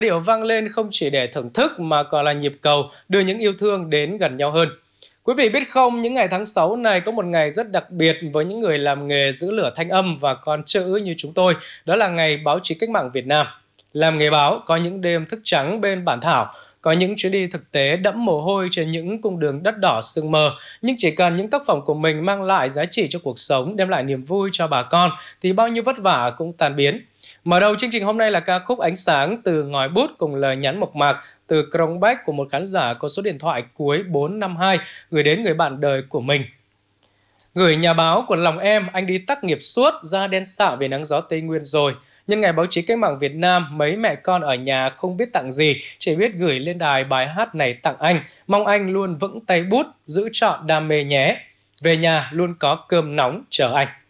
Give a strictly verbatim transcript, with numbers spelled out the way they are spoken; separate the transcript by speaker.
Speaker 1: Điệu vang lên không chỉ để thưởng thức mà còn là nhịp cầu đưa những yêu thương đến gần nhau hơn. Quý vị biết không, những ngày tháng sáu này có một ngày rất đặc biệt với những người làm nghề giữ lửa thanh âm và con chữ như chúng tôi, đó là ngày báo chí cách mạng Việt Nam. Làm nghề báo có những đêm thức trắng bên bản thảo, có những chuyến đi thực tế đẫm mồ hôi trên những cung đường đất đỏ sương mờ, nhưng chỉ cần những tác phẩm của mình mang lại giá trị cho cuộc sống, đem lại niềm vui cho bà con thì bao nhiêu vất vả cũng tan biến. Mở đầu chương trình hôm nay là ca khúc Ánh Sáng từ ngòi bút cùng lời nhắn mộc mạc từ Krông Bách của một khán giả có số điện thoại cuối bốn năm hai gửi đến người bạn đời của mình. Gửi nhà báo của lòng em, anh đi tác nghiệp suốt, da đen sạm về nắng gió Tây Nguyên rồi. Nhân ngày báo chí cách mạng Việt Nam, mấy mẹ con ở nhà không biết tặng gì, chỉ biết gửi lên đài bài hát này tặng anh. Mong anh luôn vững tay bút, giữ trọn đam mê nhé. Về nhà luôn có cơm nóng chờ anh.